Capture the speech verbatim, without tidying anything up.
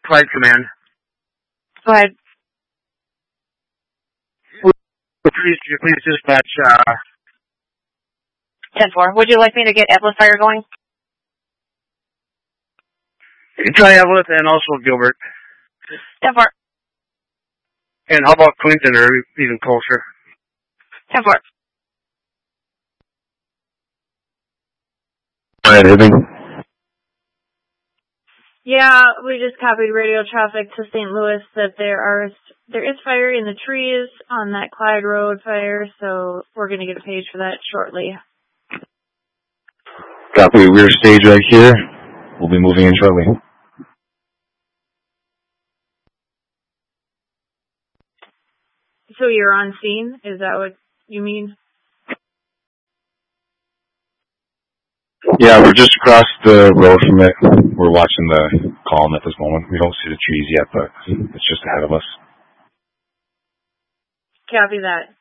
Clyde Command. Go ahead. Please, please dispatch, uh... ten four. Would you like me to get Evelyn Fire going? Try Evelyn and also Gilbert. ten four. And how about Clinton or even closer? ten four. Go ahead, Hibbing. Yeah, we just copied radio traffic to Saint Louis that there are there is fire in the trees on that Clyde Road fire, so we're going to get a page for that shortly. Copy. We're stage right here. We'll be moving in shortly. So you're on scene? Is that what you mean? Yeah, we're just across the road from it. We're watching the column at this moment. We don't see the trees yet, but it's just ahead of us. Copy that.